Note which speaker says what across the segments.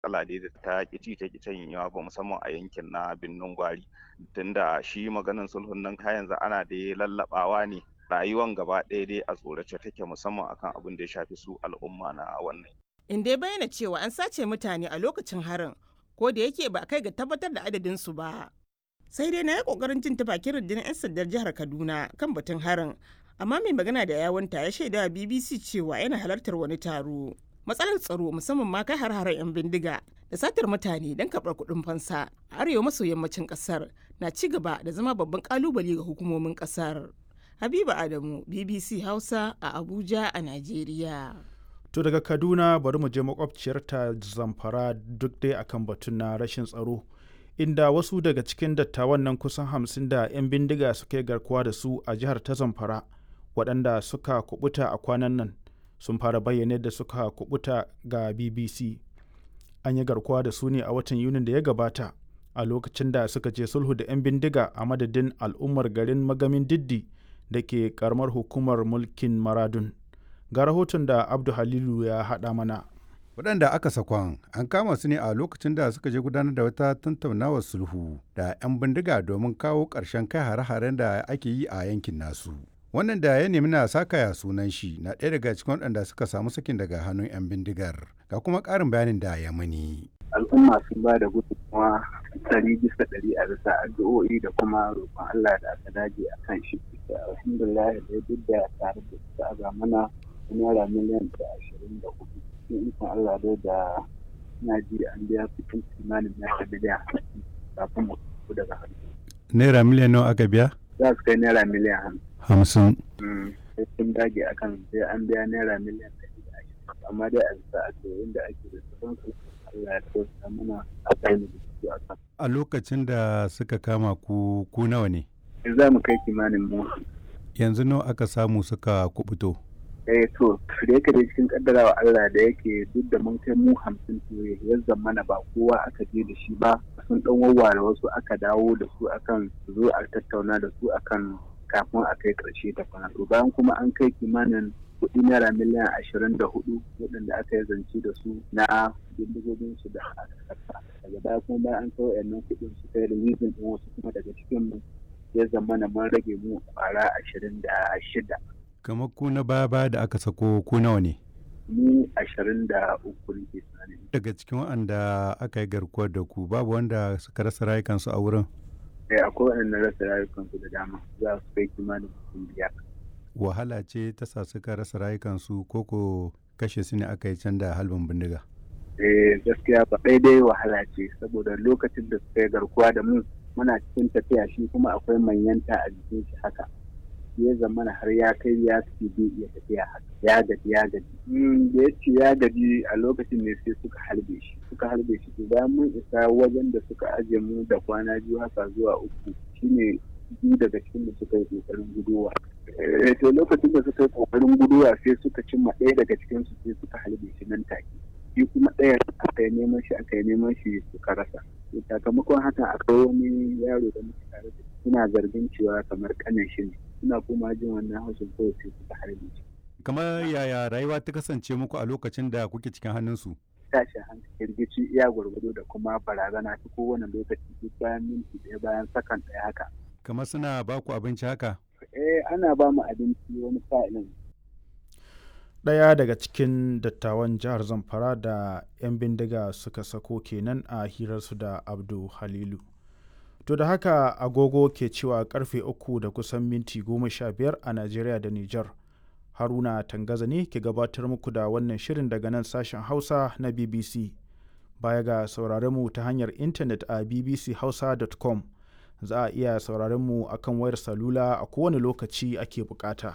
Speaker 1: matsala dai da ta ƙici ta cinyewa ba musamman a yankin na Birnin Gwari. Tunda shi maganin sulhun nan har yanzu ana dai lallaɓawa ne. Rayuwan gaba ɗaya dai a tsorace take musamman akan abin da ya shafi su al'umma na wannan.
Speaker 2: In dai bayyana cewa an sace mutane a lokacin harin, ko da yake ba a kai ga tabbatar da adadin su ba. Sai dai na yi ƙoƙarin jin ta bakin rundunar 'yan sandar jihar Kaduna kan batun harin, amma mai magana da yawunta ya shaida BBC cewa yana halartar wani taro. Matsalar tsaro musamman ma kai har-haren 'yan bindiga da satar mutane don karɓar kuɗin fansa a arewa maso yammacin ƙasar na ci gaba da zama babban ƙalubale ga hukumomin ƙasar. Habiba Adamu, BBC Hausa a Abuja a Najeriya.
Speaker 3: To daga Kaduna bari mu je makwabciyarta Zamfara duk dai akan batun na rashin tsaro. Inda wasu daga cikin dattawan nan kusan 50 da 'yan bindiga suka yi garkuwa da su a jihar ta Zamfara waɗanda suka kubuta a kwanan nan sun fara bayyana da suka kubuta ga BBC. An yi garkuwa da su ne a watan Yunin da ya gabata a lokacin da suka je sulhu da 'yan bindiga a madadin al'ummar garin Magamin Diddi da ke karamar hukumar mulkin Maradun. Ga rahoton da Abdu Halilu ya haɗa mana.
Speaker 4: Waɗanda aka sakon an kama su ne a lokacin da suka je gudanar da wata tattaunawar sulhu da 'yan bindiga domin kawo ƙarshen kai hare-haren da ake yi a yankin nasu. Wannan da ya nemi na sakaya sunan shi na ɗaya daga cikin waɗanda suka samu sakin daga hannun 'yan bindigar. Ga kuma ƙarin bayanin da ya mani.
Speaker 5: Al'umma sun ba da gudunmawa 100% a bisa addu'o'i da kuma roƙon Allah da aka dage a kan shi. Alhamdulillah da duk da tare da suka aga mana naira miliyan 24. Cikin ikon Allah dai da na ji an biya cikin kimanin naira miliyan 50 kafin mu tafi daga hannu.
Speaker 4: Naira miliyan nawa aka biya?
Speaker 5: Za su kai naira miliyan
Speaker 4: 50.
Speaker 5: Sai sun dage akan sai an biya naira miliyan 120. Amma dai a bisa addu'o'in da ake da su Allah ya tausa mana a kai mu da su.
Speaker 4: A lokacin da suka kama ku nawa ne?
Speaker 5: Za mu kai kimanin mu.
Speaker 4: Yanzu nawa aka samu suka kubuto?
Speaker 5: To da yake da cikin kaddarawa Allah da yake duk da mun kai mu 50 tuye ya zamana ba kowa aka je da shi ba, sun dan wawware wasu aka dawo da su akan zo a tattauna da su akan kafin a kai karshe ta kwana. To bayan kuma an kai kimanin kuɗi naira miliyan 24 waɗanda aka yi zance da su na bindigogin su da aka karfa. Daga baya kuma bayan an kai wayannan kuɗin su kai releasing din wasu kuma daga cikin mu ya zamana mun rage mu kwara 26.
Speaker 4: Kamar ku na baya da aka sako ku nawa ne?
Speaker 5: Mu 23 ne ke tsanani.
Speaker 4: Daga cikin waɗanda aka yi garkuwar da ku babu wanda suka rasa rayukansu a wurin?
Speaker 5: Akwai waɗanda rasa rayukansu da dama za su kai kimanin mutum 5.
Speaker 4: Wahala ce ta sa suka rasa rayukansu ko kashe su ne aka yi can da halbin bindiga?
Speaker 5: Gaskiya ba daidai wahala ce saboda lokacin da suka yi garkuwa da mu muna cikin tafiya shi kuma akwai manyanta a jikin shi haka. Ya zamana har ya kai ya fi bai iya tafiya haka ya gaji da ya ce ya gaji a lokacin ne sai suka harbe shi to bayan mun isa wajen da suka aje mu da kwana 2 haka zuwa 3 shine biyu daga cikin da suka yi kokarin gudowa to lokacin da suka yi kokarin gudowa sai suka cimma ɗaya daga cikin su sai suka harbe shi nan take shi kuma ɗaya aka yi neman shi suka rasa sakamakon haka akwai wani yaro da muke tare da suna zargin cewa kamar kanin shi ne suna kuma jin wannan haushin kawai sai suka harbe shi.
Speaker 4: Kamar yaya rayuwa ta kasance muku a lokacin da kuke cikin hannunsu?
Speaker 5: Tashin hankali rigici iya gwargwado da kuma barazana ta kowane lokaci duk bayan minti ɗaya bayan sakan ɗaya haka.
Speaker 4: Kamar suna ba ku abinci haka?
Speaker 5: Ana ba mu abinci wani sa'ilin.
Speaker 3: Ɗaya daga cikin dattawan jihar Zamfara da 'yan bindiga suka sako kenan a hirarsu da Abdu Halilu. To da haka agogo ke cewa karfe 3 da kusan minti 15 a Najeriya da Nijar. Haruna Tangaza ne ke gabatar muku da wannan shirin daga nan sashen Hausa na BBC. Baya ga sauraron mu ta hanyar intanet a bbchausa.com, za a iya sauraron mu akan wayar salula a kowane lokaci ake bukata.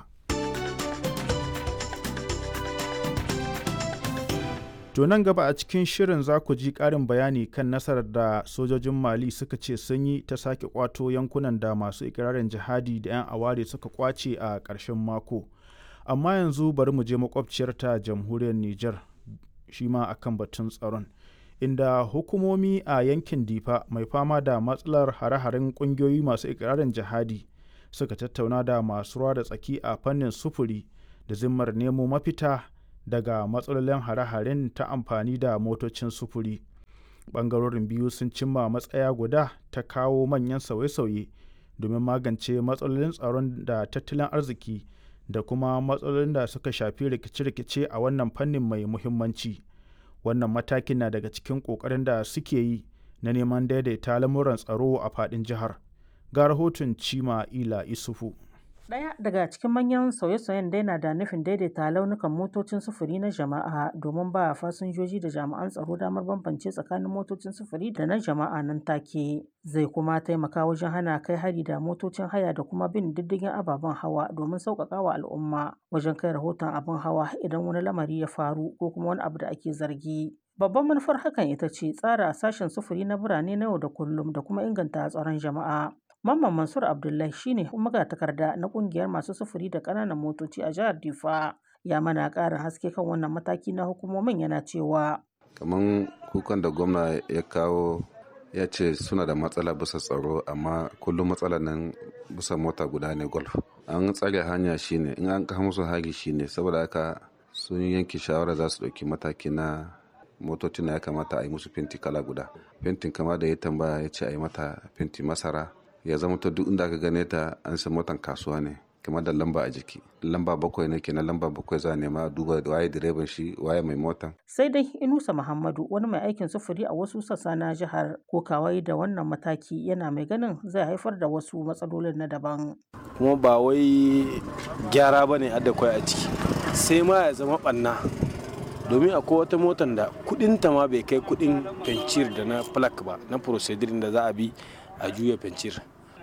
Speaker 3: To nan gaba a cikin shirin za ku ji ƙarin bayani kan nasarar da sojojin Mali suka ce sun yi ta sake kwato yankunan da masu ikirarin jihadi da 'yan aware suka kwace a ƙarshen mako. Amma yanzu bari mu je makwabciyarta jamhuriyar Nijar shi ma akan batun tsaron. Inda hukumomi a yankin Difa mai fama da matsalar hare-haren ƙungiyoyi masu ikirarin jihadi suka tattauna da masu ruwa da tsaki a fannin sufuri da zimmar nemo mafita daga matsalolin hare-haren ta amfani da motocin sufuri. ɓangarorin biyu sun cimma matsaya guda ta kawo manyan sauye-sauye domin magance matsalolin tsaron da tattalin arziki da kuma matsalolin da suka shafi rikice-rikice a wannan fannin mai muhimmanci. Wannan matakin na daga cikin ƙoƙarin da suke yi na neman daidaita lamuran tsaro a faɗin jihar. Ga rahoton Cima Ila Isufu.
Speaker 6: Ɗaya daga cikin manyan sauye-sauyen dai na da nufin daidaita launukan motocin sufuri na jama'a domin ba fasinjoji da jami'an tsaro damar bambance tsakanin motocin sufuri da na jama'a nan take. Zai kuma taimaka wajen hana kai hari da motocin haya da kuma bin diddigin ababen hawa domin sauƙaƙa wa al'umma wajen kai rahoton abin hawa idan wani lamari ya faru ko kuma wani abu da ake zargi. Babban manufar hakan ita ce tsara sashen sufuri na birane na yau da kullum da kuma inganta tsaron jama'a. Mamman Mansur Abdullahi shine magatakarda na kungiyar masu sufuri da ƙananan motoci a jihar Difa. Ya mana ƙarin haske kan wannan mataki na hukumomin yana cewa.
Speaker 7: Kaman kukan da gwamna ya kawo ya ce suna da matsala bisa tsaro amma kullum matsalar nan bisa mota guda ne golf. An tsare hanya shine in an kawo musu hari shine saboda haka sun yanke shawara za su ɗauki mataki na motocin ya kamata a yi musu fenti kala guda. Fentin kama da ya tambaya ya ce a yi mata fenti masara. Ya zama ta duk inda aka gane ta an san motan kasuwa ne kamar da lamba a jiki. Lamba 7 ne kenan, lamba 7 za a nema duba waye direban shi waye mai motan.
Speaker 6: Sai dai Inusa Muhammadu wani mai aikin sufuri a wasu sassa na jihar ko kawai da wannan mataki yana mai ganin zai haifar da wasu matsalolin na daban.
Speaker 8: Kuma ba wai gyara ba ne adda kwai a ciki sai ma ya zama ɓanna domin akwai wata motan da kudinta ma bai kai kudin fencir da na plak ba na procedure da za a bi a juya fencir.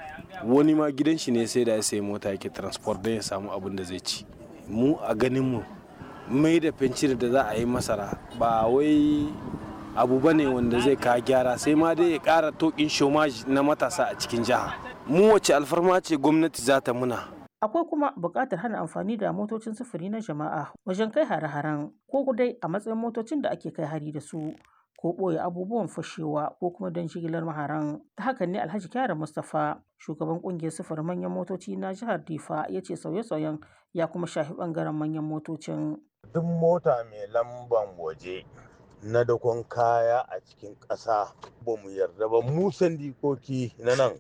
Speaker 8: Wani ma gidan shi ne sai da ya sayi mota yake transport don ya samu abin da zai ci. Mu a ganin mu mai da fencir da za a yi masara ba wai abu ba ne wanda zai kawo gyara sai ma dai ya ƙara tokin shomaji na matasa a cikin jiha. Mu wace alfarma ce gwamnati za ta muna.
Speaker 6: Akwai kuma buƙatar hana amfani da motocin sufuri na jama'a wajen kai hare-haren ko dai a matsayin motocin da ake kai hari da su. Ko ɓoye abubuwan fashewa ko kuma don jigilar maharan. Ta hakan ne Alhaji Kyara Mustapha, shugaban ƙungiyar sufurin manyan motoci na jihar Difa, ya ce sauye-sauyen ya kuma shafi ɓangaren manyan motocin.
Speaker 9: Duk mota mai lamban waje na dakon kaya a cikin ƙasa ba mu yarda ba mu sandikoki na nan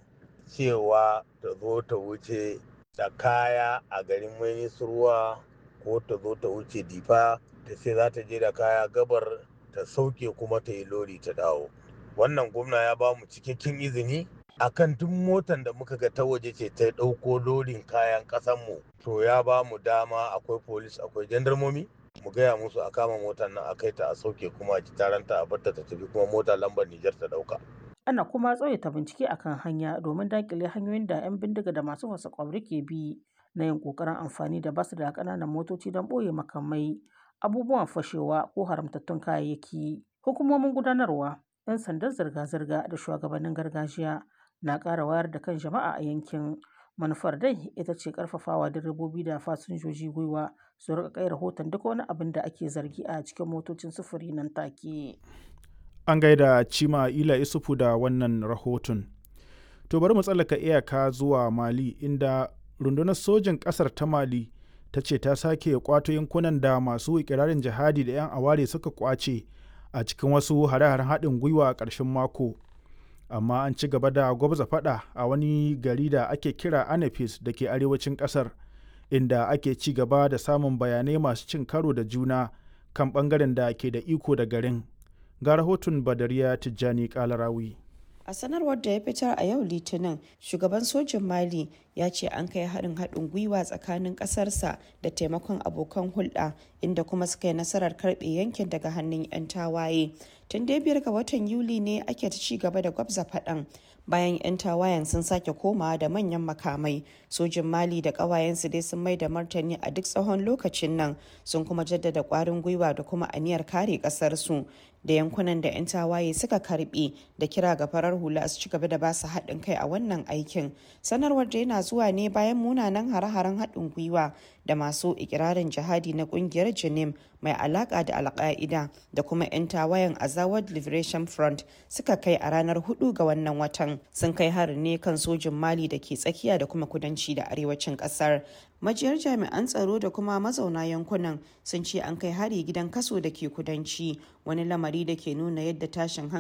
Speaker 9: cewa ta zo ta wuce da kaya a garin Minisruwa ko ta zo ta wuce Difa ta ce za ta je da kaya gabar ta sauke kuma ta yi lori ta dawo. Wannan gwamna ya ba mu cikakken izini akan duk motan da muka ga ta waje ce ta ɗauko lorin kayan ƙasanmu to ya ba mu dama akwai polis akwai jandarmomi mu gaya musu a kama motar nan a kai ta a sauke kuma a ji taranta a barta ta tafi kuma mota lambar Nijar ta ɗauka.
Speaker 6: Ana kuma tsawaita bincike akan hanya domin daƙile hanyoyin da 'yan bindiga da masu fasa ƙwauri ke bi na yin ƙoƙarin amfani da basu da ƙananan motoci don ɓoye makamai, abubuwan fashewa ko haramtattun kayayyaki. Hukumomin gudanarwa, 'yan sandan zirga-zirga da shugabannin gargajiya na ƙara wayar da kan jama'a a yankin. Manufar dai ita ce ƙarfafawa direbobi da fasinjoji gwiwa su riƙa kai rahoton duk wani abin da ake zargi a cikin motocin sufuri nan take.
Speaker 3: An gaida Cima Ila Isufu da wannan rahoton. To bari mu tsallaka iyaka zuwa Mali inda rundunar sojin ƙasar ta Mali ta ce ta sake kwato yankunan da masu ikirarin jihadi da 'yan aware suka kwace a cikin wasu hare-haren haɗin gwiwa a ƙarshen mako. Amma an ci gaba da gwabza faɗa a wani gari da ake kira Anafis da ke arewacin ƙasar, inda ake ci gaba da samun bayanai masu cin karo da juna kan ɓangaren da ke da iko da garin. Ga rahoton Badariya Tijjani Kalarawi.
Speaker 10: A sanarwar da ya fitar a yau Litinin, shugaban sojin Mali ya ce an kai haɗin gwiwa tsakanin ƙasarsa da taimakon abokan hulɗa, inda kuma suka yi nasarar karɓe yankin daga hannun 'yan tawaye. Tun dai 5 ga watan Yuli ne ake ta ci gaba da gwabza faɗan. Bayan 'yan tawayen sun sake komawa da manyan makamai, sojin Mali da ƙawayensu dai sun mai da martani a duk tsawon lokacin nan, sun kuma jaddada ƙwarin gwiwa da kuma aniyar kare ƙasarsu da yankunan da 'yan tawaye suka karbe, da kira ga farar hula su ci gaba da basu haɗin kai a wannan aikin. Sanarwar da yana zuwa ne bayan munanan hare-haren haɗin gwiwa da masu ikirarin jihadi na ƙungiyar Janim mai alaƙa da Al-Qaeda da kuma 'yan tawayen Azawad Liberation Front suka kai a ranar 4 ga wannan watan. Sun kai harin ne kan sojin Mali da ke tsakiya da kuma kudanci da arewacin ƙasar. Majiyar jami'an tsaro da kuma mazauna yankunan sun ce an kai hari gidan kaso da ke kudanci, wani lamari da ke nuna yadda tashin